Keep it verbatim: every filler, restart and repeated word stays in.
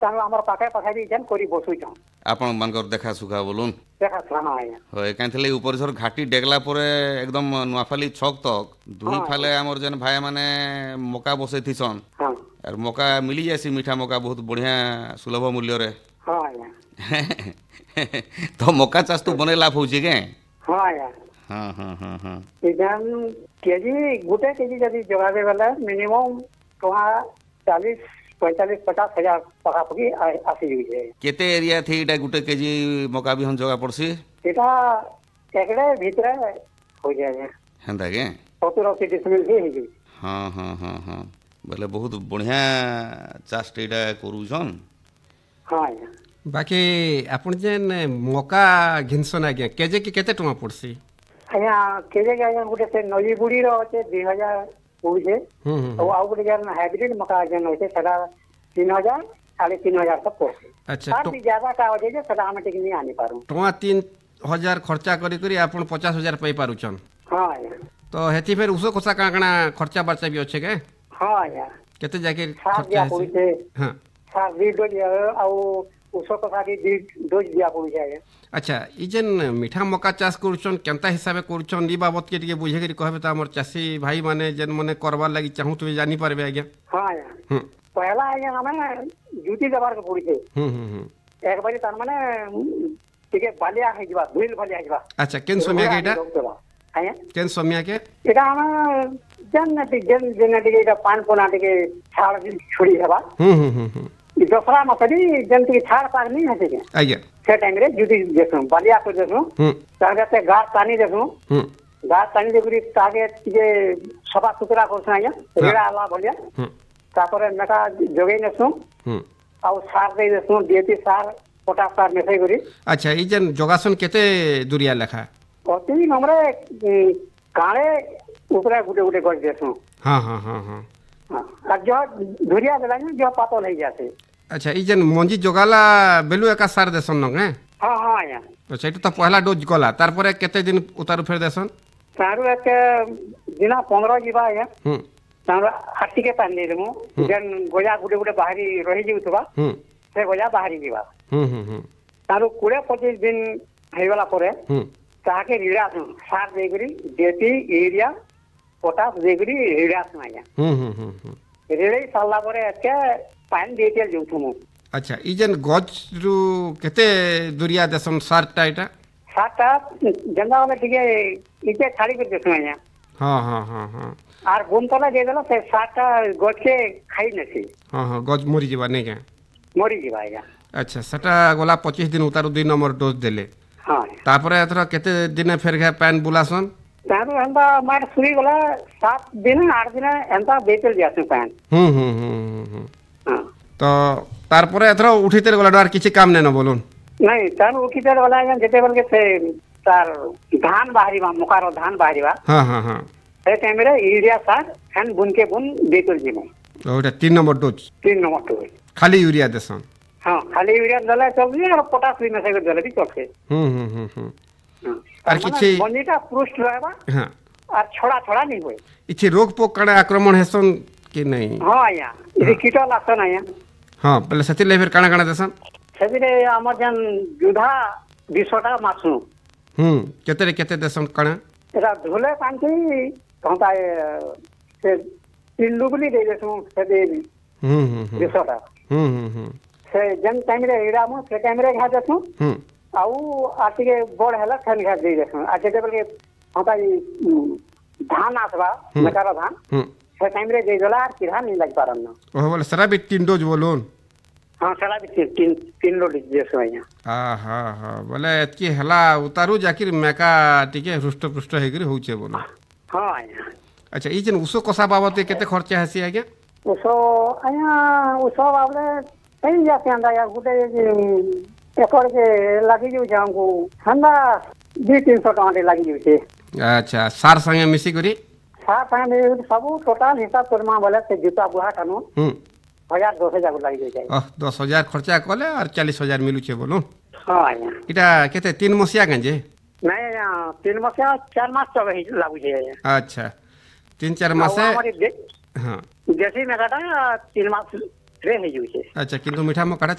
ତାଙ୍କ ଆମର ପାଖେ ପାଖେ ବି ଯେନ୍ କରି ବସୁଛନ୍ ଆପଣ ମାନଙ୍କର ଦେଖା ସୁଖା ବୋଲୁନ୍ ଦେଖା ଶୁଣା ହଁ ଆଜ୍ଞା হয় କାହିଁଥିଲେ ଉପରିସର ଘାଟି ଡେଗଲା ପରେ একদম ନୂଆଫାଲି ଛକ ତକ ଦୁଇ ହଁ ଫାଲେ ଆମର ଯେନ୍ ଭାଇ ମାନେ ମକା ବସେଇଥିସନ୍ ହଁ আর মকা মিলি যাসি মিঠা মকা বহুত বঢ়িয়া সুলভ মূল্যরে ହଁ ଆଜ୍ଞା তো মকা চাষ তো বনে লাভ হচ্ছে কে ହଁ ଆଜ୍ଞା হ্যাঁ হ্যাঁ হ্যাঁ হ্যাঁ ଇଜାନ୍ କେଜି ଗୋଟେ କେଜି ଯଦି ଯୋଗାବେ ବେଲେ ମିନିମମ୍ ଟଙ୍କା ଚାଳିଶ ପଇଁଚାଳିଶ ପଚାଶ ହଜାର ପାଖାପାଖି ଆ- ଆସିଯାଉଛେ কেতে এরিয়া থে এটা গোটে কেজি মকা বিহন জগা পড়ছি ଏଇଟା ଏକଡ଼େ ଭିତରେ ହଉଛେ ଆଜ୍ଞା হেন্তা কে ସତୁର ଅଶୀ ଡିସିମିଲ୍ ବି ହେଇଯାଉଛି হ্যাঁ হ্যাঁ হ্যাঁ হ্যাঁ বলে বহুত বঢ়িয়া চাষটা এটা করুছন ହଁ ଆଜ୍ଞା ବାକି ଆପଣ ଯେନ୍ ମକା ଘିନସନ୍ ଆଜ୍ଞା କେଜେ କି କେତେ ଟଙ୍କା ପଡ଼ସି ଆଜ୍ଞା କେଜେ କି ଆଜ୍ଞା ଗୋଟେ ସେ ନଈ ବୁଢ଼ୀର ଅଛେ ଦୁଇ ହଜାର ପଡ଼ୁଛେ ହୁଁ ହୁଁ ଆଉ ଆଉ ଗୋଟେ ଯେନ୍ ହାଇବ୍ରିଡ୍ ମକା ଯେନ୍ ଅଛେ ସେଟା ତିନି ହଜାର ସାଢ଼େ ତିନି ହଜାର ତକ ପଡ଼ୁଛେ ଆଚ୍ଛା ତାର ଟ- ବି ଜାଦାଟା ଅଛେ ଯେ ସେଟା ଆମେ ଟିକେ ନେଇ ଆଣିପାରୁ ଟଙ୍କା ତିନି ହଜାର ଖର୍ଚ୍ଚା କରି କରି ଆପଣ ପଚାଶ ହଜାର ପାଇପାରୁଛନ୍ ହଁ ଆଜ୍ଞା ତ ହେଥି ଫେର୍ ଉଷ କଷା କାଣା କାଣା ଖର୍ଚ୍ଚା ବାର୍ଚ୍ଚା ବି ଅଛେ କେ ହଁ ଆଜ୍ଞା କେତେ ଯାକେ ସାର ଖର୍ଚ୍ଚା ଦିଆ ହେସି ପଡ଼ୁଛେ ହଁ ସାର ଦୁଇ ଡୋଜ ଆଉ ଔଷଧ କଥା ବି ଦୁଇ ଡୋଜ ଦିଆ ପଡ଼ୁଛେ ଆଜ୍ଞା ଆଚ୍ଛା ଇ ଯେନ୍ ମିଠା ମକା ଚାଷ କରୁଛନ୍ କେନ୍ତା ହିସାବେ କରୁଛନ୍ ଇ ବାବଦକେ ଟିକେ ବୁଝେଇକରି କହିବେ ତ ଆମର ଚାଷୀ ଭାଇମାନେ ଯେନ୍ ମାନେ କରବାର୍ ଲାଗି ଚାହୁଁଥିବେ ଜାଣିପାରିବେ ଆଜ୍ଞା ହଁ ଆଜ୍ଞା ହୁଁ ପହେଲା ଆଜ୍ଞା ଆମେ ଜୁତି ଦେବାର୍କେ ପଡ଼ୁଛେ ହୁଁ ହୁଁ ହୁଁ একবারে তার মানে ଟିକେ ବାଲିଆ ହେଇଯିବା ଧୁଇଲ ବାଲିଆ ହେଇଯିବା ଆଚ୍ଛା କେନ୍ ସମୟକେ ଏଇଟା ଆଜ୍ଞା କେନ୍ ସମୟକେ এটা ଆମେ ଯେନ୍ ଯେନ୍ ଯେନ୍ ଟିକେ ଏଇଟା ପାନ୍ ପନା ଟିକେ ଛାଡ଼ ଛୁଡ଼ି ହେବା ହୁଁ ହୁଁ ହୁଁ ହୁଁ ଦଶରା ମାସରେ ଯେନ୍ ଟିକେ ଛାଡ଼ ପାଗ ନେଇ ହେସି କେଁ ଆଜ୍ଞା ସେ ଟାଇମ୍ରେ ଜୁତି ଦେସୁଁ ବାଲିଆ କରି ଦେସୁଁ ହୁଁ ତାକେ ସେ ଗାଁ ଟାଣି ଦେସୁଁ ହୁଁ ଗାଁ ଟାଣି ଦେଇକରି ତାକେ ଟିକେ ସଫା ସୁତରା କରସୁଁ ଆଜ୍ଞା ରେଡ଼ା ହେଲା ଭଳିଆ ହୁଁ ତାପରେ ନେକା ଯୋଗେଇ ନେସୁଁ ହୁଁ ଆଉ ସାର ଦେଇ ଦେସୁଁ ଡିଏପି ସାର ପଟାସ ସାର ମିଶେଇ କରି ଆଚ୍ଛା ଇ ଯେନ୍ ଯୋଗାସନ କେତେ ଦୁରିଆ ଲେଖା ଅତି ନମ୍ରେ କାଳେ ଉପରେ ଗୁଟେ ଗୁଟେ କରି ଦେସୁଁ ହଁ ହଁ ହଁ ହଁ আর জহ ধরিয়া দেলা জহ পাতল হয়ে যাচ্ছে আচ্ছা ই যেন মঞ্জি জগালা বেলু একা সার দেসন ন হ্যাঁ হ্যাঁ হ্যাঁ আজ্ঞা আচ্ছা এটা তো পহলা ডোজ গলা তারপরে কেতে দিন উতারু ফের দেসন তারু একে দিনা পনেরো যা আজ্ঞা হুম তার হাটিকে পানি দিয়ে দেবো যেন গজা গুটে গুটে বাহারি রহি যাওয়া হুম সে গজা বাহারি যা হুম হুম হুম তার কোড়ে পঁচিশ দিন হয়েগলা পরে হুম তাকে রিড়াসু সার ଦେଇକରି ଡିଏପି ୟୁରିଆ ପଟାସ ଦେଇକରି ରିড়ାସୁ ଆଜ୍ଞା হুম হুম হুম হুম ରିড়େଇ ସାରିଲା ପରେ ଏତେ ପାଣି ଦେଇତେ ଯାଉଥୁମୁ আচ্ছা ই যেন গজ রু কেতে দুরিয়া দেসন সারটা এটা সারটা যেন্তা হলে ଟିକେ ইতে ছাড়ি করে দেসু আজ্ঞা হ্যাঁ হ্যাঁ হ্যাঁ হ্যাঁ আর বুন তলা ଦେଇଦେଲା ସେ ସାରଟା ଗଛକେ ଖାଇ ନେସି হ্যাঁ হ্যাঁ গজ মরি যাবা নাই কে মরিଯିବା ଆଜ୍ଞା আচ্ছা সেটা গলা পঁচিশ দিন উতারু দুই নম্বর ডোজ দেলে ହଁ তারপরে এথর কেতে দিনে ফের ঘা প্যান বুলাসন ତାରୁ ଏନ୍ତା ମାଟ ଶୁଇ ଗଲା ସାତ ଦିନ ଆଠ ଦିନ ଏନ୍ତା ଦେଇତେ ଯାଆସୁଁ ପାଣି হুম হুম হুম হুম হুম ହଁ তো তারপরে এথর উঠিতে গলা আর কিছু কাম নেই না বলুন ନାଇଁ ତାରୁ ଉଠିତେ ଗଲା ଆଜ୍ଞା ଯେତେବେଳେ ସେ ତାର ଧାନ ବାହାରିବା ମକାର ଧାନ ବାହାରିବା হ্যাঁ হ্যাঁ হ্যাঁ ସେ ଟାଇମ୍ରେ ୟୁରିଆ ସାର ଫ୍ୟାନ୍ ବୁନକେ ବୁନ ଦେଇତେ ଯିବୁ ওইটা তিন নম্বর ডোজ ତିନି ନମ୍ବର ଟୁ খালি ইউরিয়া দেসন ହଁ ଖାଲି ୟୁରିଆ ଦେଲେ ଚଲୁଛି আর ପଟାସ ବି ମିଶାଇ କରି ଦେଲେ ବି ଚଲছে হুম হুম হুম হুম আর କିଛି- ମଞ୍ଜିଟା ପୃଷ୍ଠ ରହିବା হ্যাঁ আর ছড়া ছড়া নি ହୁଏ ইছি রোগ পোক কাড়ে আক্রমণ হেসন কি নাই ହଁ ଆଜ୍ଞା ఇది କୀଟ ଲାସନ ଆଜ୍ଞା হ্যাঁ বলে সেতির লাই ফের কাଣା কাଣା দেসন ସେଥିରେ ଆମର ଯେନ୍ ଯୁଧା ବିଷଟା ମାସୁ হুম কেতে কেতে দেসন কাଣା এটা ধুলে পানি তখন সে তিন ডুবলি দিয়ে দেসু সেটি হুম হুম হুম ବିଷଟା হুম হুম হুম ସେ ଯେନ୍ ଟାଇମ୍ରେ ଇରାମୁ ସେ ଟାଇମ୍ରେ ଘା ଦେସୁଁ হুম ଆଉ ଆର୍ ଟିକେ ବଡ଼ ହେଲା ଫେନ୍ ଘା ଦେଇ ଦେସୁଁ ଆର୍ ଯେତେବେଳେ ହତା ଧାନ ଆସବା ମେକାର ଧାନ হুম ସେ ଟାଇମ୍ରେ ଦେଇଦେଲା ଆର୍ କିରା ନି ଲାଗି ପାରନ ও বলে সেটা বি তিন ডোজ বলুন ହଁ ସେଟା ବି ତିନ୍ ତିନ୍ ତିନ୍ ଲୋ ଦେସୁଁ ଆଜ୍ଞା আহা হা বলে এতকি হেলা উতারু যাকির মেকা টিকে হৃষ্টপুষ্ট হইকরি হউছে বলুন ହଁ ଆଜ୍ଞା আচ্ছা এই যে উষো কষা বাবদে কেতে খরচা হেসি আজ্ঞা ওষ ଆଜ୍ଞା ওষ ଭାବରେ ହେଇଯାସି ଆନ୍ତା ଆଜ୍ଞା ଗୋଟେ একরকে লাগি যাଉଛି ଆମକୁ ହେନ୍ତା ଦୁଇ ତିନିଶହ ଟଙ୍କାଟେ লাগି ଯାଉଛି আচ্ছা সার সঙ্গে মিশি করি ସାର୍ ସାଙ୍ଗେ ସବୁ ଟୋଟାଲ ହିସାବ କରମା ବୋଲେ ସେ ଜୁତା ବୁହା ଟାନୁ হুম ହଜାର ଦଶ ହଜାର লাগি ଯାଉଛି ও দশ হাজার খরচা কলে আর চালিশ হাজার মিলুছে বলুন ହଁ ଆଜ୍ଞା এটা কেতে তিন মসিয়া কেঞ্জে ନାଇଁ ଆଜ୍ଞା ତିନି ମାସ ଚାରି ମାସ ତକ ହେଇ ଲାଗୁଛି ଆଜ୍ଞା আচ্ছা তিন চার ଆଉ মাসে ଆମର ଏ ଦେ- হ্যাঁ ଦେଶୀ ମେକାଟା ତିନି ମାସରେ ହେଇଯାଉଛି আচ্ছা কিন্তু মিঠা মকাটা